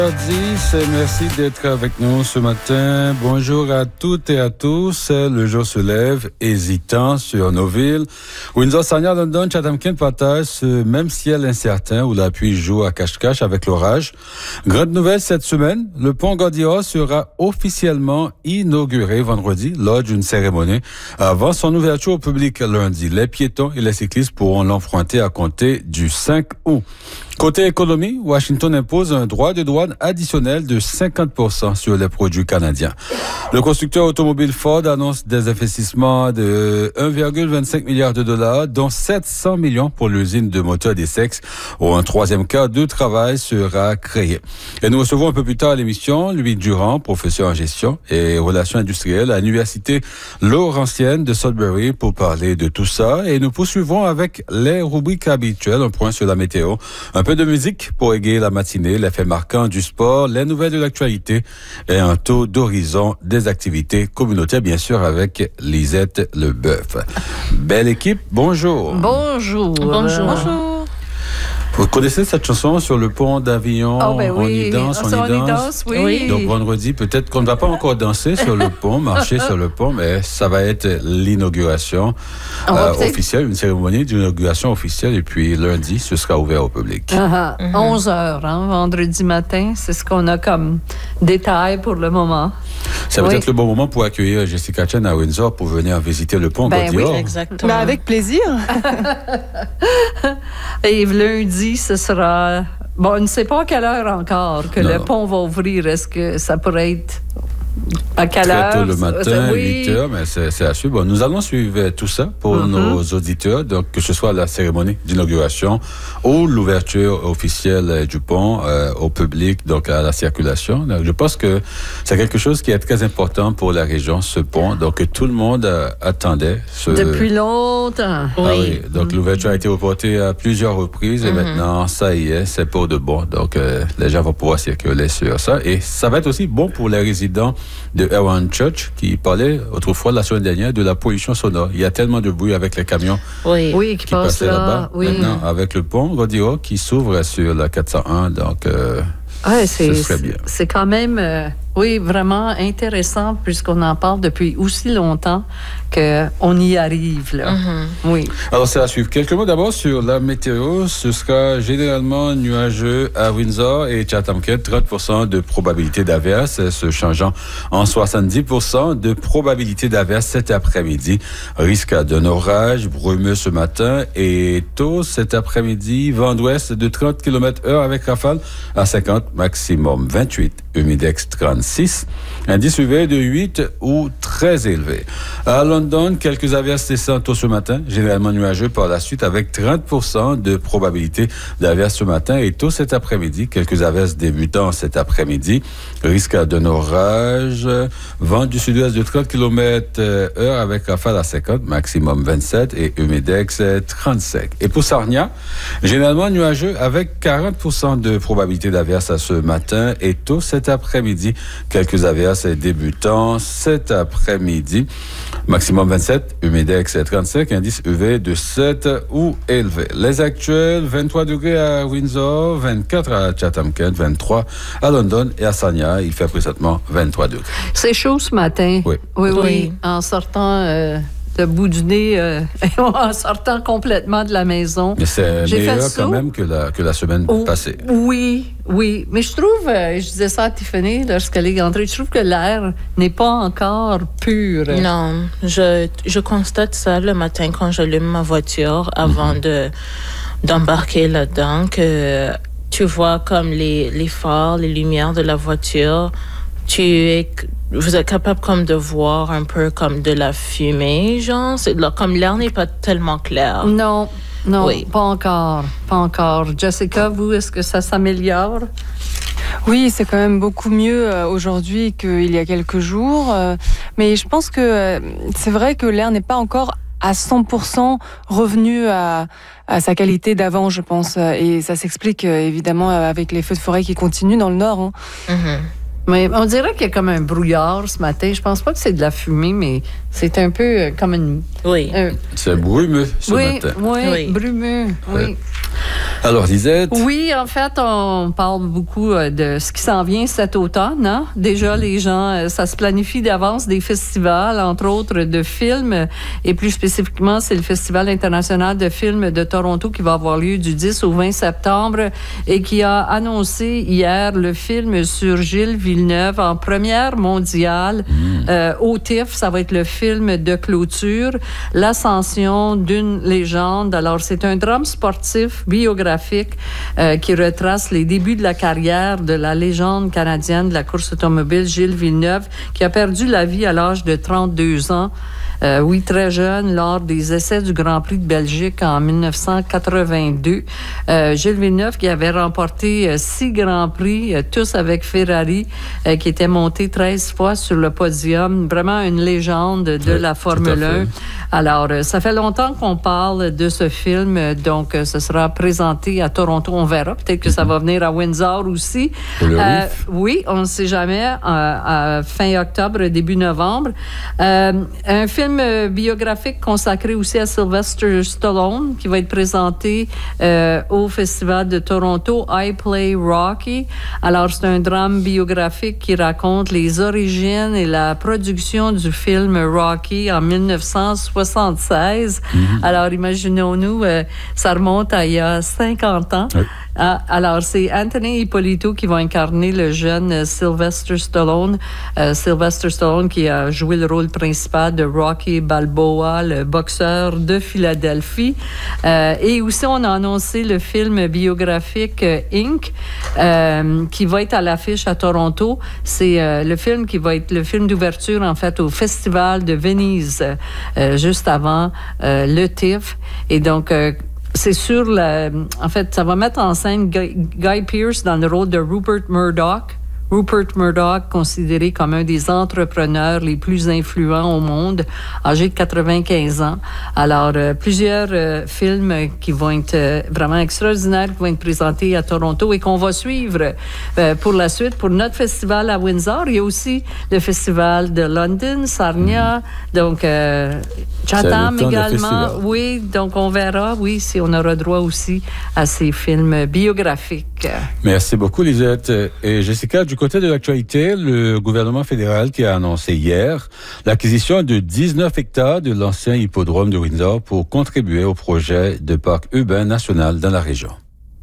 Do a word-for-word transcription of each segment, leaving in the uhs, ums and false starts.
dix, merci d'être avec nous ce matin. Bonjour à toutes et à tous. Le jour se lève, hésitant sur nos villes. Windsor, Sarnia, London, Chatham-Kent partagent ce même ciel incertain où la pluie joue à cache-cache avec l'orage. Grande nouvelle cette semaine, le pont Gordillos sera officiellement inauguré vendredi lors d'une cérémonie avant son ouverture au public lundi. Les piétons et les cyclistes pourront l'emprunter à compter du cinq août. Côté économie, Washington impose un droit de douane additionnel de cinquante pour cent sur les produits canadiens. Le constructeur automobile Ford annonce des investissements de un virgule vingt-cinq milliard de dollars, dont sept cents millions pour l'usine de moteurs d'Essex, où un troisième cas de travail sera créé. Et nous recevons un peu plus tard à l'émission Louis Durand, professeur en gestion et relations industrielles à l'université Laurentienne de Sudbury, pour parler de tout ça. Et nous poursuivons avec les rubriques habituelles, un point sur la météo, un peu de musique pour égayer la matinée, les faits marquants du sport, les nouvelles de l'actualité et un tour d'horizon des activités communautaires, bien sûr, avec Lisette Leboeuf. Belle équipe, bonjour. Bonjour. Bonjour. Bonjour. Vous connaissez cette chanson sur le pont d'Avignon? Oh ben oui. On y danse, on, on y danse. danse, oui. oui. Donc vendredi, peut-être qu'on ne va pas encore danser sur le pont, marcher sur le pont, mais ça va être l'inauguration euh, officielle, une cérémonie d'inauguration officielle. Et puis lundi, ce sera ouvert au public. Uh-huh. Mm-hmm. onze heures, hein, vendredi matin, c'est ce qu'on a comme détail pour le moment. Ça va oui. être le bon moment pour accueillir Jessica Chen à Windsor pour venir visiter le pont ben Gordillos. Oui, exactement. Ben avec plaisir. Et lundi, ce sera... Bon, on ne sait pas à quelle heure encore que non, le non. pont va ouvrir. Est-ce que ça pourrait être... À quelle Très heure? tôt le matin, oui. huit heures, mais c'est, c'est à suivre. Bon, nous allons suivre tout ça pour mm-hmm. nos auditeurs, donc que ce soit la cérémonie d'inauguration ou l'ouverture officielle du pont euh, au public, donc à la circulation. Donc, je pense que c'est quelque chose qui est très important pour la région, ce pont, donc que tout le monde euh, attendait. Ce... Depuis longtemps. Ah, oui. oui. Donc mm-hmm. l'ouverture a été reportée à plusieurs reprises et mm-hmm. maintenant, ça y est, c'est pour de bon. Donc euh, les gens vont pouvoir circuler sur ça et ça va être aussi bon pour les résidents de Erwan Church qui parlait autrefois la semaine dernière de la pollution sonore. Il y a tellement de bruit avec les camions oui. Oui, qui, qui passaient là, là-bas. Oui. Maintenant, avec le pont Gordillos qui s'ouvre sur la quatre cent un, donc euh, ouais, c'est, ce serait bien. C'est quand même, euh, oui, vraiment intéressant puisqu'on en parle depuis aussi longtemps qu'on y arrive, là. Mm-hmm. Oui. Alors, c'est à suivre. Quelques mots d'abord sur la météo. Ce sera généralement nuageux à Windsor et Chatham-Kent. trente pour cent de probabilité d'averse, se changeant en soixante-dix pour cent de probabilité d'averse cet après-midi. Risque d'un orage brumeux ce matin et tôt cet après-midi, vent d'ouest de trente kilomètres heure avec rafale à cinquante, maximum vingt-huit. Humidex trente-six. Indice U V de huit ou très élevé. À London, quelques averses descendent tôt ce matin, généralement nuageux par la suite avec trente pour cent de probabilité d'averse ce matin et tôt cet après-midi, quelques averses débutant cet après-midi. Risque d'un orage, vent du sud-ouest de trente kilomètres heure avec rafale à cinquante, maximum vingt-sept et humidex trente-cinq. Et pour Sarnia, généralement nuageux avec quarante pour cent de probabilité d'averse à ce matin et tôt cet après-midi, quelques averses débutant cet après-midi. Maximum vingt-sept, humidex trente-cinq, indice U V de sept ou élevé. Les actuels, vingt-trois degrés à Windsor, vingt-quatre à Chatham-Kent, vingt-trois à London et à Sarnia. Il fait présentement vingt-trois degrés. C'est chaud ce matin. Oui. Oui, oui. oui. En sortant... Euh... le bout du nez euh, en sortant complètement de la maison. Mais c'est J'ai meilleur quand même que la, que la semaine oh, passée. Oui, oui. Mais je trouve, euh, je disais ça à Tiffany lorsqu'elle est entrée, je trouve que l'air n'est pas encore pur. Non, je, je constate ça le matin quand j'allume ma voiture avant mm-hmm. de, d'embarquer là-dedans, que tu vois comme les, les phares, les lumières de la voiture, tu es... vous êtes capable comme de voir un peu comme de la fumée, genre, c'est là, comme l'air n'est pas tellement clair. Non, non, oui. pas encore, pas encore. Jessica, vous, est-ce que ça s'améliore? Oui, c'est quand même beaucoup mieux euh, aujourd'hui qu'il y a quelques jours, euh, mais je pense que euh, c'est vrai que l'air n'est pas encore à cent pour cent revenu à, à sa qualité d'avant, je pense, et ça s'explique euh, évidemment avec les feux de forêt qui continuent dans le nord. Hein. Mm-hmm. Mais on dirait qu'il y a comme un brouillard ce matin. Je pense pas que c'est de la fumée, mais c'est un peu comme une... Oui. Un... C'est brumeux ce oui, matin. Oui, oui, brumeux, oui. oui. Alors, Lisette? Oui, en fait, on parle beaucoup de ce qui s'en vient cet automne. Hein? Déjà, les gens, ça se planifie d'avance des festivals, entre autres de films. Et plus spécifiquement, c'est le Festival international de films de Toronto qui va avoir lieu du dix au vingt septembre et qui a annoncé hier le film sur Gilles Villeneuve en première mondiale mmh. euh, au T I F F. Ça va être le film de clôture, L'ascension d'une légende. Alors, c'est un drame sportif biographique euh, qui retrace les débuts de la carrière de la légende canadienne de la course automobile Gilles Villeneuve, qui a perdu la vie à l'âge de trente-deux ans. Euh, oui, très jeune, lors des essais du Grand Prix de Belgique en dix-neuf cent quatre-vingt-deux. Euh, Gilles Villeneuve qui avait remporté euh, six Grands Prix, euh, tous avec Ferrari, euh, qui était monté treize fois sur le podium. Vraiment une légende de oui, la Formule un. Alors, euh, ça fait longtemps qu'on parle de ce film, euh, donc euh, ce sera présenté à Toronto. On verra. Peut-être que mm-hmm. ça va venir à Windsor aussi. Euh, oui, on ne sait jamais. Euh, à fin octobre, début novembre. Euh, un film biographique consacré aussi à Sylvester Stallone qui va être présenté euh, au Festival de Toronto, I Play Rocky. Alors, c'est un drame biographique qui raconte les origines et la production du film Rocky en dix-neuf cent soixante-seize. Mm-hmm. Alors, imaginons-nous, euh, ça remonte à il y a cinquante ans. Oui. Ah, alors, c'est Anthony Ippolito qui va incarner le jeune Sylvester Stallone. Euh, Sylvester Stallone qui a joué le rôle principal de Rocky Balboa, le boxeur de Philadelphie. Euh, et aussi, on a annoncé le film biographique euh, Inc euh, qui va être à l'affiche à Toronto. C'est euh, le film qui va être le film d'ouverture, en fait, au Festival de Venise, euh, juste avant euh, le T I F F. Et donc, euh, c'est sur la... En fait, ça va mettre en scène Guy, Guy Pearce dans le rôle de Rupert Murdoch. Rupert Murdoch, considéré comme un des entrepreneurs les plus influents au monde, âgé de quatre-vingt-quinze ans. Alors, euh, plusieurs euh, films qui vont être euh, vraiment extraordinaires, qui vont être présentés à Toronto et qu'on va suivre euh, pour la suite, pour notre festival à Windsor. Il y a aussi le festival de London, Sarnia, mmh. donc euh, Chatham également. Oui, donc on verra, oui, si on aura droit aussi à ces films biographiques. Merci beaucoup, Lisette. Et Jessica, du côté de l'actualité, le gouvernement fédéral qui a annoncé hier l'acquisition de dix-neuf hectares de l'ancien hippodrome de Windsor pour contribuer au projet de parc urbain national dans la région.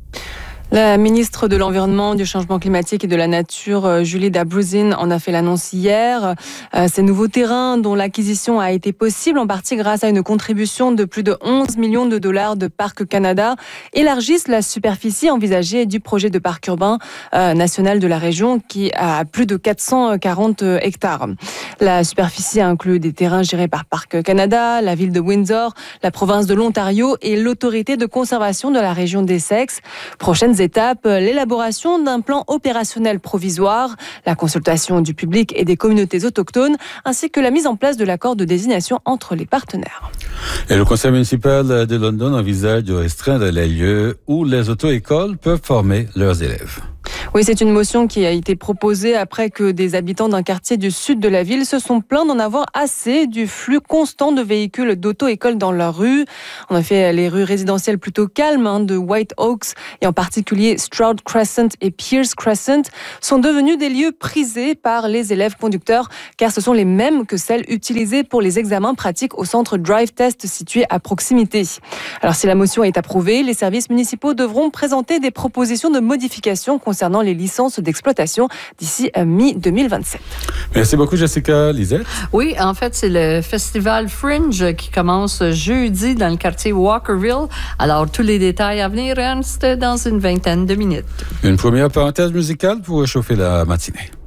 La ministre de l'Environnement, du Changement climatique et de la Nature, Julie Dabruzin, en a fait l'annonce hier. Euh, ces nouveaux terrains, dont l'acquisition a été possible en partie grâce à une contribution de plus de onze millions de dollars de Parc Canada, élargissent la superficie envisagée du projet de parc urbain euh, national de la région qui a plus de quatre cent quarante hectares. La superficie inclut des terrains gérés par Parc Canada, la ville de Windsor, la province de l'Ontario et l'autorité de conservation de la région d'Essex. Prochaines étapes, l'élaboration d'un plan opérationnel provisoire, la consultation du public et des communautés autochtones, ainsi que la mise en place de l'accord de désignation entre les partenaires. Et le conseil municipal de London envisage de restreindre les lieux où les auto-écoles peuvent former leurs élèves. Oui, c'est une motion qui a été proposée après que des habitants d'un quartier du sud de la ville se sont plaints d'en avoir assez du flux constant de véhicules d'auto-école dans leurs rues. En effet, les rues résidentielles plutôt calmes hein, de White Oaks et en particulier Stroud Crescent et Pierce Crescent sont devenues des lieux prisés par les élèves conducteurs car ce sont les mêmes que celles utilisées pour les examens pratiques au centre Drive Test situé à proximité. Alors si la motion est approuvée, les services municipaux devront présenter des propositions de modification concernant les licences d'exploitation d'ici mi deux mille vingt-sept. Merci beaucoup, Jessica. Lisette? Oui, en fait, c'est le festival Fringe qui commence jeudi dans le quartier Walkerville. Alors, tous les détails à venir, Ernst, dans une vingtaine de minutes. Une première parenthèse musicale pour réchauffer la matinée.